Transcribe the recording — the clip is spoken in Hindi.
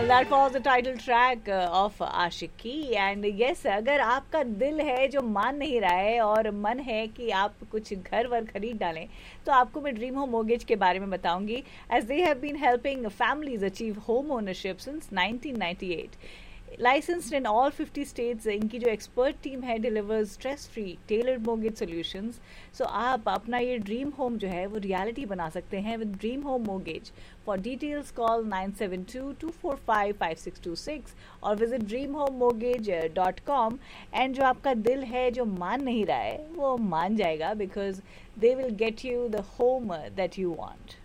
Well, that was the title track of Aashiqui and yes अगर आपका दिल है जो मान नहीं रहा है और मन है कि आप कुछ घर वर खरीद डालें तो आपको मैं ड्रीम होम मोर्गेज के बारे में बताऊंगी as they have been helping families achieve home ownership since 1998. Licensed in all 50 states, इनकी जो एक्सपर्ट टीम है delivers stress free tailored mortgage solutions. सो आप अपना ये ड्रीम होम जो है वो रियलिटी बना सकते हैं with dream home mortgage. For details call 9722455626 और विजिट dreamhomemortgage.com. एंड जो आपका दिल है जो मान नहीं रहा है वो मान जाएगा because they will get you the home that you want.